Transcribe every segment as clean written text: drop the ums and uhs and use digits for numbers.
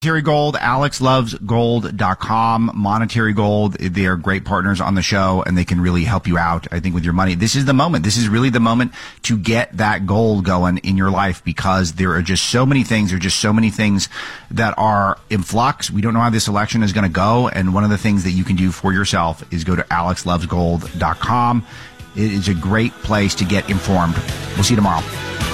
Monetary Gold, alexlovesgold.com. Monetary Gold, they are great partners on the show, and they can really help you out, I think, with your money. This is the moment. This is really the moment to get that gold going in your life, because there are just so many things. There are just so many things that are in flux. We don't know how this election is going to go, and one of the things that you can do for yourself is go to alexlovesgold.com. It is a great place to get informed. We'll see you tomorrow.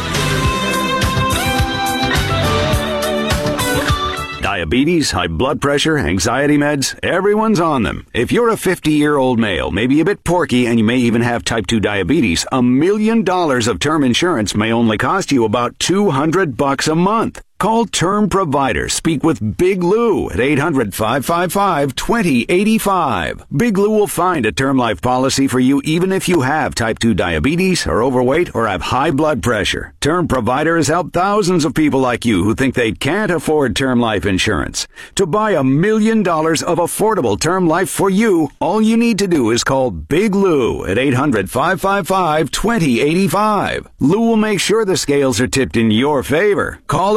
Diabetes, high blood pressure, anxiety meds, everyone's on them. If you're a 50-year-old male, maybe a bit porky, and you may even have type 2 diabetes, $1 million of term insurance may only cost you about $200 a month. Call Term Provider. Speak with Big Lou at 800-555-2085. Big Lou will find a term life policy for you even if you have type 2 diabetes, are overweight, or have high blood pressure. Term Provider has helped thousands of people like you who think they can't afford term life insurance. To buy $1 million of affordable term life for you, all you need to do is call Big Lou at 800-555-2085. Lou will make sure the scales are tipped in your favor. Call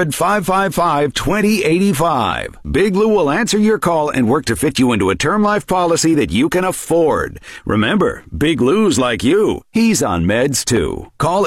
800-555-2085. Big Lou will answer your call and work to fit you into a term life policy that you can afford. Remember, Big Lou's like you. He's on meds too. Call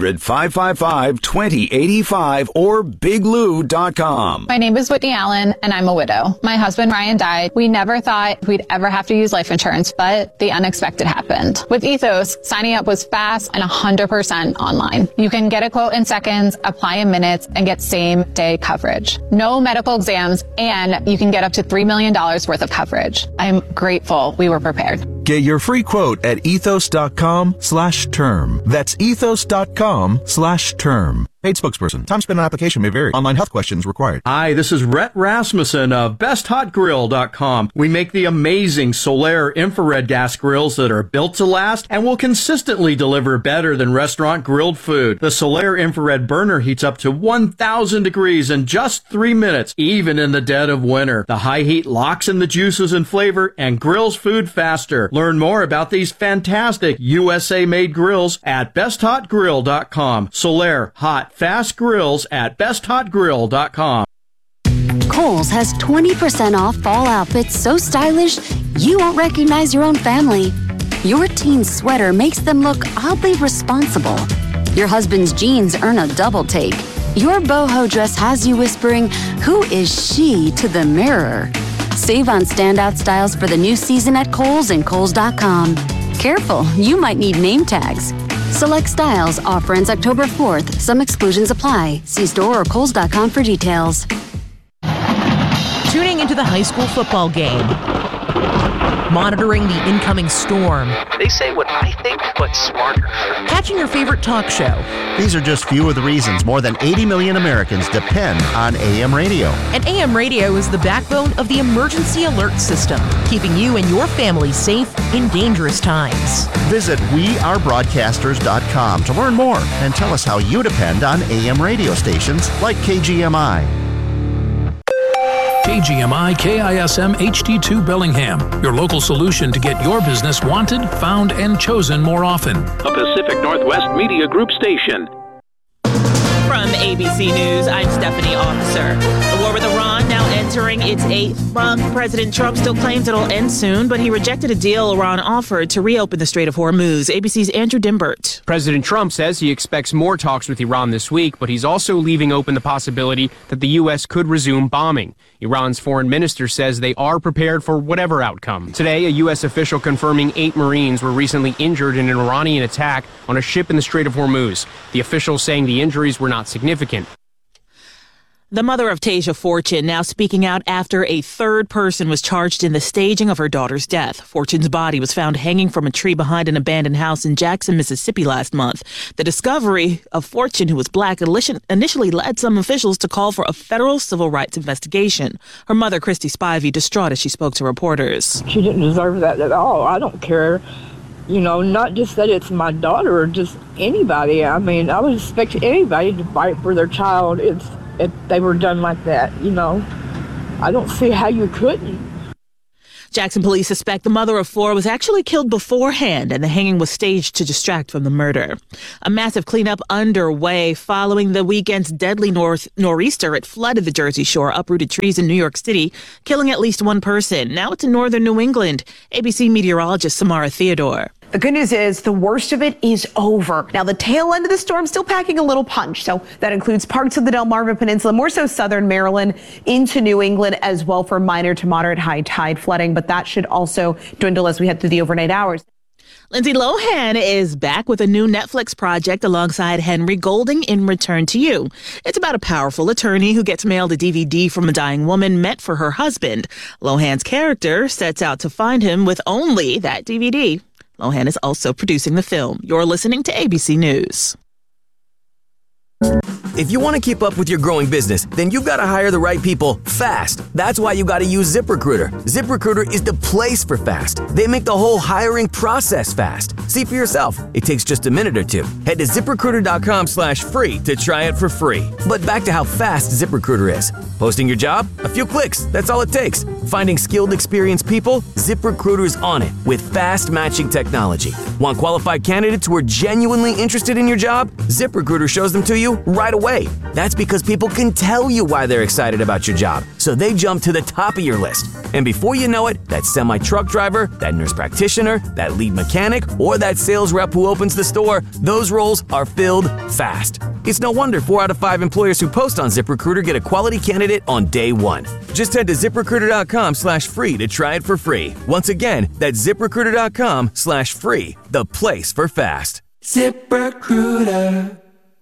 800-555-2085 or biglou.com. My name is Whitney Allen, and I'm a widow. My husband, Ryan, died. We never thought we'd ever have to use life insurance, but the unexpected happened. With Ethos, signing up was fast and 100% online. You can get a quote in seconds, apply in minutes, and get same-day coverage. No medical exams, and you can get up to $3 million worth of coverage. I'm grateful we were prepared. Get your free quote at ethos.com/term. That's ethos.com/term. Paid spokesperson. Time spent on application may vary. Online health questions required. Hi, this is Rhett Rasmussen of BestHotGrill.com. We make the amazing Solaire infrared gas grills that are built to last and will consistently deliver better than restaurant grilled food. The Solaire infrared burner heats up to 1,000 degrees in just 3 minutes, even in the dead of winter. The high heat locks in the juices and flavor and grills food faster. Learn more about these fantastic USA-made grills at BestHotGrill.com. Solaire hot fast grills at besthotgrill.com. Kohl's has 20% off fall outfits so stylish you won't recognize your own family. Your teen's sweater makes them look oddly responsible. Your husband's jeans earn a double take. Your boho dress has you whispering, "Who is she?" to the mirror. Save on standout styles for the new season at Kohl's and Kohl's.com. Careful, you might need name tags. Select styles. Offer ends October 4th. Some exclusions apply. See store or Kohl's.com for details. Tuning into the high school football game. Monitoring the incoming storm. They say what I think, but smarter. Catching your favorite talk show. These are just few of the reasons more than 80 million Americans depend on AM radio. And AM radio is the backbone of the emergency alert system, keeping you and your family safe in dangerous times. Visit wearebroadcasters.com to learn more and tell us how you depend on AM radio stations like KGMI. KGMI KISM HD2 Bellingham, your local solution to get your business wanted, found, and chosen more often. A Pacific Northwest Media Group station. From ABC News, I'm Stephanie Officer. The war with Iran now entering its 8th month. President Trump still claims it'll end soon, but he rejected a deal Iran offered to reopen the Strait of Hormuz. ABC's Andrew Dimbert. President Trump says he expects more talks with Iran this week, but he's also leaving open the possibility that the U.S. could resume bombing. Iran's foreign minister says they are prepared for whatever outcome. Today, a U.S. official confirming 8 Marines were recently injured in an Iranian attack on a ship in the Strait of Hormuz. The official saying the injuries were not significant. The mother of Tasia Fortune now speaking out after a third person was charged in the staging of her daughter's death. Fortune's body was found hanging from a tree behind an abandoned house in Jackson, Mississippi last month. The discovery of Fortune, who was black, initially led some officials to call for a federal civil rights investigation. Her mother, Christy Spivey, distraught as she spoke to reporters. She didn't deserve that at all. I don't care. You know, not just that it's my daughter or just anybody. I mean, I would expect anybody to fight for their child if they were done like that, you know. I don't see how you couldn't. Jackson police suspect the mother of 4 was actually killed beforehand and the hanging was staged to distract from the murder. A massive cleanup underway following the weekend's deadly nor'easter. It flooded the Jersey Shore, uprooted trees in New York City, killing at least one person. Now it's in northern New England. ABC meteorologist Samara Theodore. The good news is the worst of it is over. Now, the tail end of the storm still packing a little punch. So that includes parts of the Delmarva Peninsula, more so southern Maryland into New England as well for minor to moderate high tide flooding. But that should also dwindle as we head through the overnight hours. Lindsay Lohan is back with a new Netflix project alongside Henry Golding in Return to You. It's about a powerful attorney who gets mailed a DVD from a dying woman meant for her husband. Lohan's character sets out to find him with only that DVD. Lohan is also producing the film. You're listening to ABC News. If you want to keep up with your growing business, then you've got to hire the right people fast. That's why you got to use ZipRecruiter. ZipRecruiter is the place for fast. They make the whole hiring process fast. See for yourself. It takes just a minute or two. Head to ZipRecruiter.com/free to try it for free. But back to how fast ZipRecruiter is. Posting your job? A few clicks. That's all it takes. Finding skilled, experienced people? ZipRecruiter's on it with fast matching technology. Want qualified candidates who are genuinely interested in your job? ZipRecruiter shows them to you right away. That's because people can tell you why they're excited about your job, so they jump to the top of your list. And before you know it, that semi-truck driver, that nurse practitioner, that lead mechanic, or that sales rep who opens the store, those roles are filled fast. It's no wonder 4 out of 5 employers who post on ZipRecruiter get a quality candidate on day one. Just head to ZipRecruiter.com/free to try it for free. Once again, that's ZipRecruiter.com/free, the place for fast. ZipRecruiter.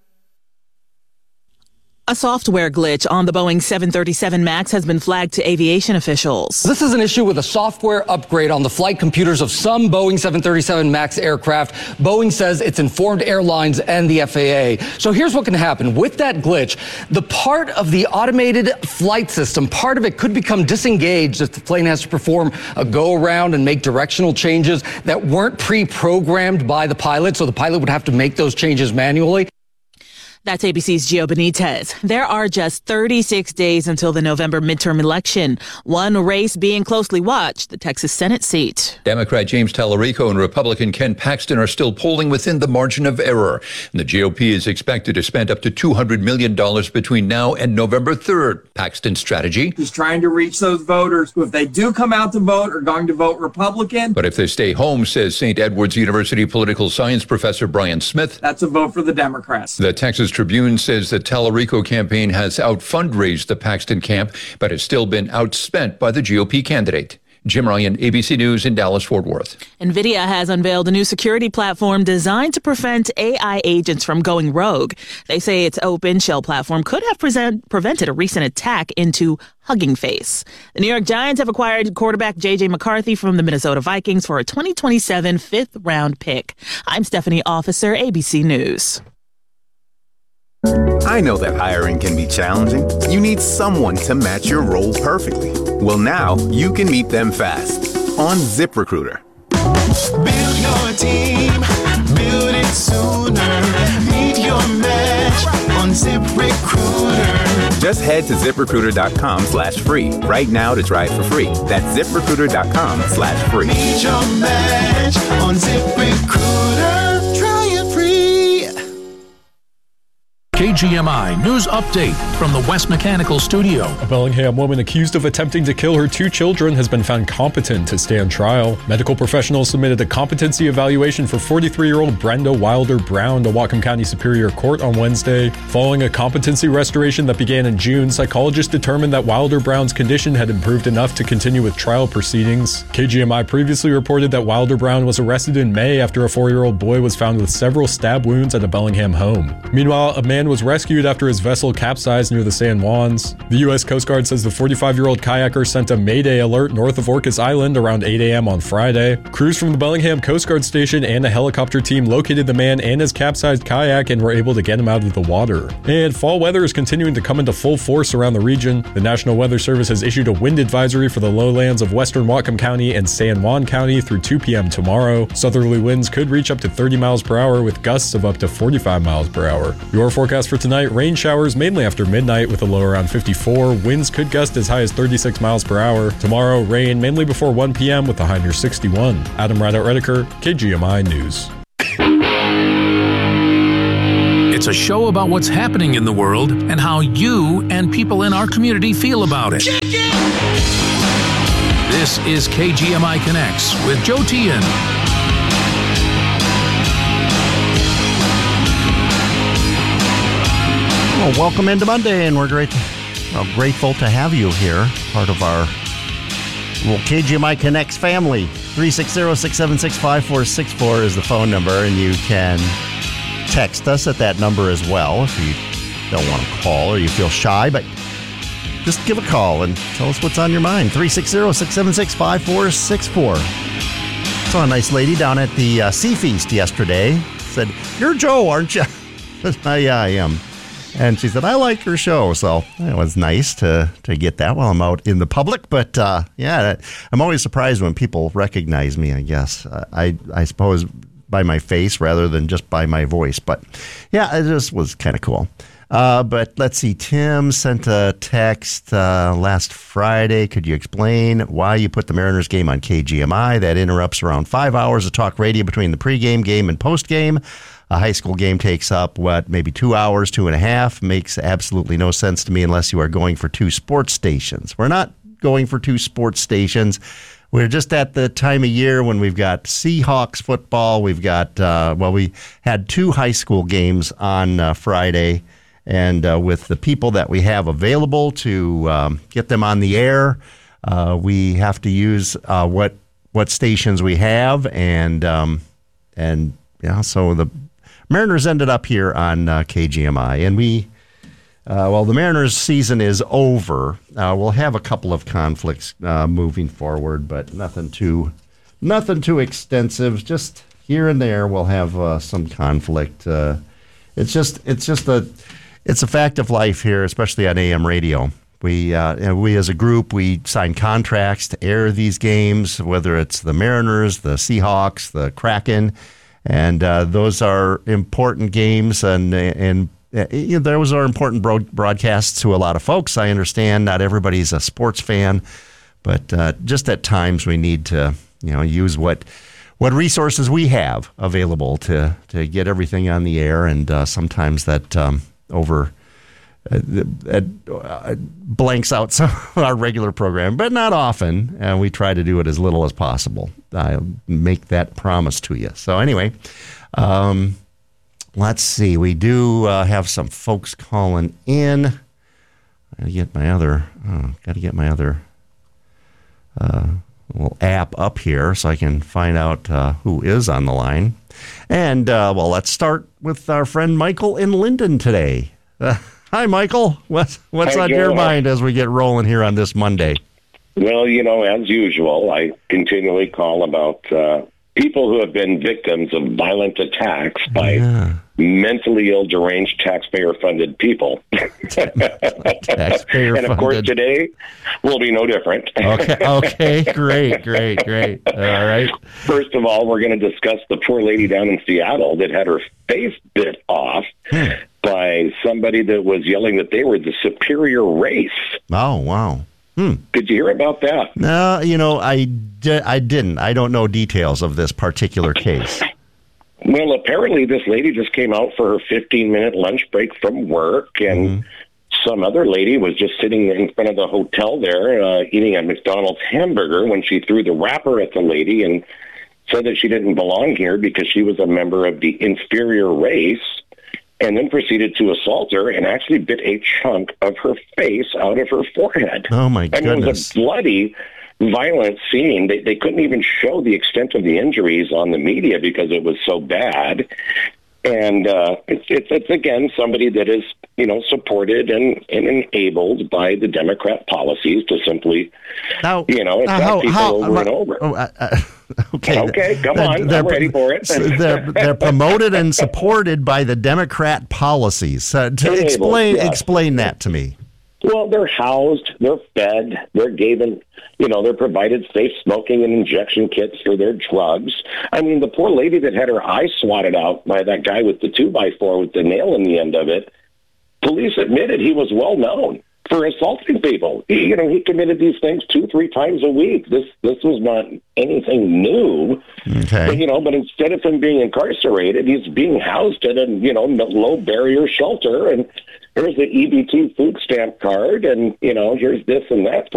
A software glitch on the Boeing 737 MAX has been flagged to aviation officials. This is an issue with a software upgrade on the flight computers of some Boeing 737 MAX aircraft. Boeing says it's informed airlines and the FAA. So here's what can happen. With that glitch, the part of the automated flight system, part of it could become disengaged if the plane has to perform a go-around and make directional changes that weren't pre-programmed by the pilot. So the pilot would have to make those changes manually. That's ABC's Gio Benitez. There are just 36 days until the November midterm election. One race being closely watched, the Texas Senate seat. Democrat James Tallarico and Republican Ken Paxton are still polling within the margin of error. And the GOP is expected to spend up to $200 million between now and November 3rd. Paxton's strategy? He's trying to reach those voters who, if they do come out to vote, are going to vote Republican. But if they stay home, says St. Edward's University political science professor Brian Smith, that's a vote for the Democrats. The Texas Tribune says the Tallarico campaign has out-fundraised the Paxton camp, but has still been outspent by the GOP candidate. Jim Ryan, ABC News in Dallas-Fort Worth. NVIDIA has unveiled a new security platform designed to prevent AI agents from going rogue. They say its OpenShell platform could have prevented a recent attack into Hugging Face. The New York Giants have acquired quarterback J.J. McCarthy from the Minnesota Vikings for a 2027 fifth-round pick. I'm Stephanie Officer, ABC News. I know that hiring can be challenging. You need someone to match your role perfectly. Well, now you can meet them fast on ZipRecruiter. Build your team, build it sooner. Meet your match on ZipRecruiter. Just head to ZipRecruiter.com/free right now to try it for free. That's ZipRecruiter.com/free. Meet your match on ZipRecruiter. Try it free. KGMI News Update from the West Mechanical Studio. A Bellingham woman accused of attempting to kill her 2 children has been found competent to stand trial. Medical professionals submitted a competency evaluation for 43-year-old Brenda Wilder Brown to Whatcom County Superior Court on Wednesday. Following a competency restoration that began in June, psychologists determined that Wilder Brown's condition had improved enough to continue with trial proceedings. KGMI previously reported that Wilder Brown was arrested in May after a 4-year-old boy was found with several stab wounds at a Bellingham home. Meanwhile, a man was rescued after his vessel capsized near the San Juans. The U.S. Coast Guard says the 45-year-old kayaker sent a Mayday alert north of Orcas Island around 8 a.m. on Friday. Crews from the Bellingham Coast Guard Station and a helicopter team located the man and his capsized kayak and were able to get him out of the water. And fall weather is continuing to come into full force around the region. The National Weather Service has issued a wind advisory for the lowlands of western Whatcom County and San Juan County through 2 p.m. tomorrow. Southerly winds could reach up to 30 miles per hour with gusts of up to 45 miles per hour. Your forecast for tonight, rain showers mainly after midnight with a low around 54. Winds could gust as high as 36 miles per hour. Tomorrow, rain mainly before 1 p.m. with a high near 61. Adam Rideout-Redeker, KGMI News. It's a show about what's happening in the world and how you and people in our community feel about it. This is KGMI Connects with Joe Tian. Well, welcome into Monday, and we're grateful to have you here, part of our KGMI Connects family. 360-676-5464 is the phone number, and you can text us at that number as well if you don't want to call or you feel shy, but just give a call and tell us what's on your mind. 360-676-5464. Saw a nice lady down at the Sea Feast yesterday. Said, "You're Joe, aren't you?" I said, "Yeah, I am." And she said, "I like your show." So it was nice to get that while I'm out in the public. But yeah, I'm always surprised when people recognize me, I guess. I suppose by my face rather than just by my voice. But yeah, it just was kind of cool. But let's see. Tim sent a text last Friday. Could you explain why you put the Mariners game on KGMI? That interrupts around 5 hours of talk radio between the pregame game and postgame. A high school game takes up, maybe 2 hours, 2.5. Makes absolutely no sense to me unless you are going for two sports stations. We're not going for two sports stations. We're just at the time of year when we've got Seahawks football. We've got, we had two high school games on Friday. And with the people that we have available to get them on the air, we have to use what stations we have. And so the Mariners ended up here on KGMI. And the Mariners season is over. We'll have a couple of conflicts moving forward, but nothing too extensive. Just here and there, we'll have some conflict. It's a fact of life here, especially on AM radio. We as a group, we sign contracts to air these games, whether it's the Mariners, the Seahawks, the Kraken, and those are important games, and those are important broadcasts to a lot of folks. I understand not everybody's a sports fan, but just at times we need to use what resources we have available to get everything on the air, and sometimes that blanks out some of our regular program, but not often, and we try to do it as little as possible. I'll make that promise to you. So anyway, let's see. We do have some folks calling in. Got to get my other little app up here so I can find out who is on the line. And let's start with our friend Michael in Linden today. Hi, Michael. What's on your mind as we get rolling here on this Monday? Well, as usual, I continually call about people who have been victims of violent attacks by mentally ill, deranged, taxpayer-funded people. And, of course, today will be no different. Okay, great. All right. First of all, we're going to discuss the poor lady down in Seattle that had her face bit off by somebody that was yelling that they were the superior race. Oh, wow. Did you hear about that? No, I didn't. I don't know details of this particular case. Well, apparently this lady just came out for her 15-minute lunch break from work, and some other lady was just sitting in front of the hotel there eating a McDonald's hamburger when she threw the wrapper at the lady and said that she didn't belong here because she was a member of the inferior race, and then proceeded to assault her and actually bit a chunk of her face out of her forehead. Oh, my goodness. It was a bloody, violent scene. They couldn't even show the extent of the injuries on the media because it was so bad. And it's again, somebody that is, supported and enabled by the Democrat policies to simply, attack people over and over. Okay, come on. I'm ready for it. They're promoted and supported by the Democrat policies. Explain that to me. Well, they're housed, they're fed, they're given, they're provided safe smoking and injection kits for their drugs. I mean, the poor lady that had her eye swatted out by that guy with the 2x4 with the nail in the end of it, police admitted he was well known for assaulting people. He committed these things 2-3 times a week. This was not anything new. Okay. But instead of him being incarcerated, he's being housed at a low barrier shelter, and here's the EBT food stamp card, and here's this and that for